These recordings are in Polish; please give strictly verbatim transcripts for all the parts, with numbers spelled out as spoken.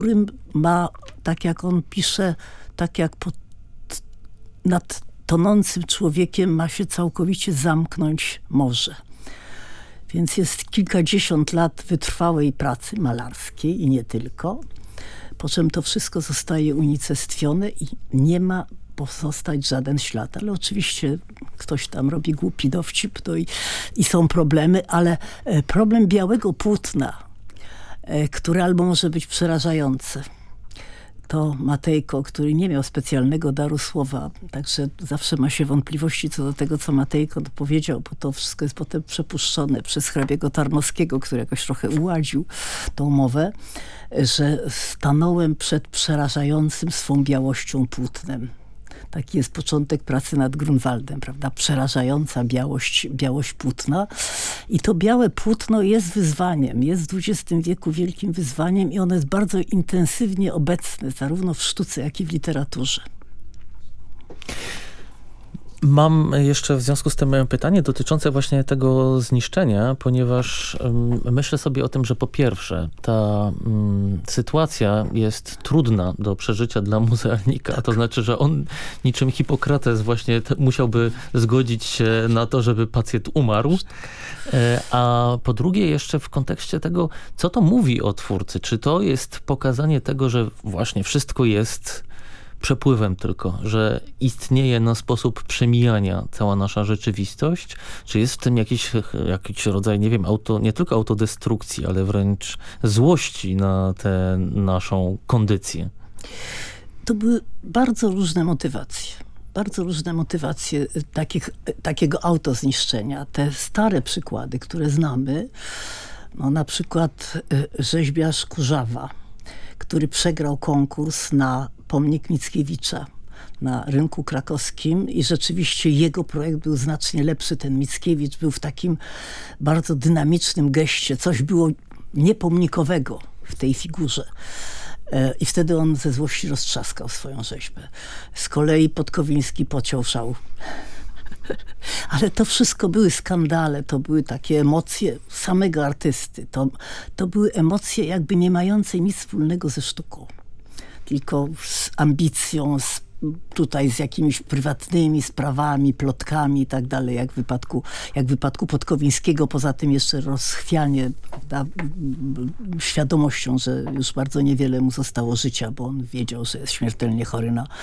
którym ma, tak jak on pisze, tak jak pod, nad tonącym człowiekiem ma się całkowicie zamknąć morze. Więc jest kilkadziesiąt lat wytrwałej pracy malarskiej i nie tylko. Po czym to wszystko zostaje unicestwione i nie ma pozostać żaden ślad. Ale oczywiście ktoś tam robi głupi dowcip, to i, i są problemy, ale problem białego płótna, który albo może być przerażający. To Matejko, który nie miał specjalnego daru słowa, także zawsze ma się wątpliwości co do tego, co Matejko powiedział, bo to wszystko jest potem przepuszczone przez hrabiego Tarnowskiego, który jakoś trochę uładził tą mowę, że stanąłem przed przerażającym swą białością płótnem. Taki jest początek pracy nad Grunwaldem, prawda? Przerażająca białość, białość płótna. I to białe płótno jest wyzwaniem, jest w dwudziestym wieku wielkim wyzwaniem i ono jest bardzo intensywnie obecne, zarówno w sztuce, jak i w literaturze. Mam jeszcze w związku z tym pytanie dotyczące właśnie tego zniszczenia, ponieważ um, myślę sobie o tym, że po pierwsze ta um, sytuacja jest trudna do przeżycia dla muzealnika, tak. To znaczy, że on niczym Hipokrates właśnie t- musiałby zgodzić się na to, żeby pacjent umarł, e, a po drugie jeszcze w kontekście tego, co to mówi o twórcy, czy to jest pokazanie tego, że właśnie wszystko jest przepływem tylko, że istnieje na sposób przemijania cała nasza rzeczywistość? Czy jest w tym jakiś, jakiś rodzaj, nie wiem, auto, nie tylko autodestrukcji, ale wręcz złości na tę naszą kondycję? To były bardzo różne motywacje. Bardzo różne motywacje takich, takiego autozniszczenia. Te stare przykłady, które znamy, no na przykład rzeźbiarz Kurzawa, który przegrał konkurs na pomnik Mickiewicza na rynku krakowskim i rzeczywiście jego projekt był znacznie lepszy. Ten Mickiewicz był w takim bardzo dynamicznym geście. Coś było niepomnikowego w tej figurze. I wtedy on ze złości roztrzaskał swoją rzeźbę. Z kolei Podkowiński pociął szał. Ale to wszystko były skandale, to były takie emocje samego artysty. To, to były emocje jakby nie mające nic wspólnego ze sztuką. Tylko z ambicją, z, tutaj z jakimiś prywatnymi sprawami, plotkami i tak dalej, jak w wypadku, jak w wypadku Podkowińskiego. Poza tym jeszcze rozchwianie, prawda, świadomością, że już bardzo niewiele mu zostało życia, bo on wiedział, że jest śmiertelnie chory na,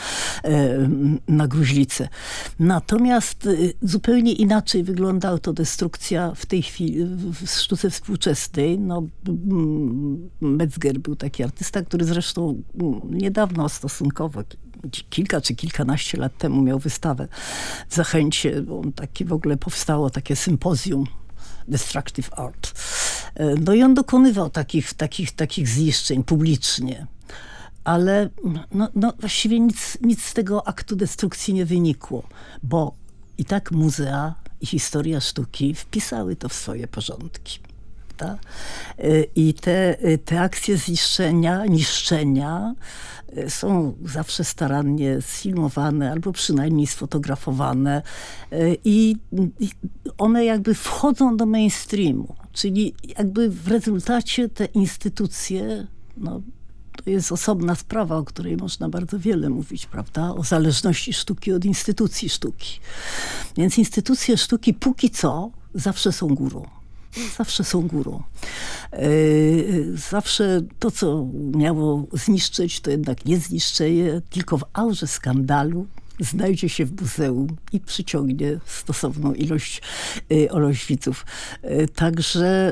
na gruźlicę. Natomiast zupełnie inaczej wygląda autodestrukcja w tej chwili w sztuce współczesnej. No, Metzger był taki artysta, który zresztą niedawno stosunkowo kilka czy kilkanaście lat temu miał wystawę w Zachęcie. On takie w ogóle powstało takie sympozjum Destructive Art. No i on dokonywał takich, takich, takich zniszczeń publicznie. Ale no, no właściwie nic, nic z tego aktu destrukcji nie wynikło, bo i tak muzea i historia sztuki wpisały to w swoje porządki. prawda? I te, te akcje zniszczenia, niszczenia są zawsze starannie sfilmowane albo przynajmniej sfotografowane i one jakby wchodzą do mainstreamu, czyli jakby w rezultacie te instytucje, no, to jest osobna sprawa, o której można bardzo wiele mówić, prawda? O zależności sztuki od instytucji sztuki. Więc instytucje sztuki póki co zawsze są górą. Zawsze są górą. Yy, zawsze to, co miało zniszczyć, to jednak nie zniszczeje, tylko w aurze skandalu znajdzie się w muzeum i przyciągnie stosowną ilość, yy, ilość widzów. Yy, także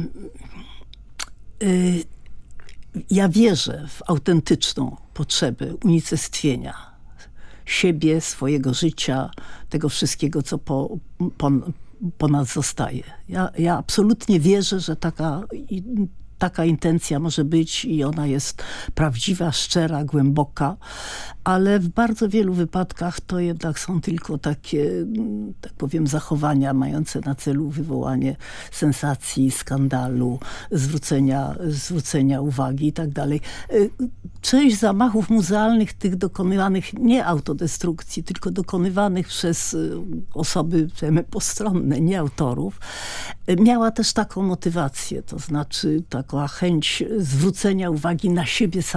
yy, ja wierzę w autentyczną potrzebę unicestwienia siebie, swojego życia, tego wszystkiego, co po, po, po nas zostaje. Ja, ja absolutnie wierzę, że taka, i, taka intencja może być i ona jest prawdziwa, szczera, głęboka, ale w bardzo wielu wypadkach to jednak są tylko takie, tak powiem, zachowania mające na celu wywołanie sensacji, skandalu, zwrócenia, zwrócenia uwagi i tak dalej. część zamachów muzealnych, tych dokonywanych nie autodestrukcji, tylko dokonywanych przez osoby postronne, nie autorów, miała też taką motywację, to znaczy taka chęć zwrócenia uwagi na siebie samego.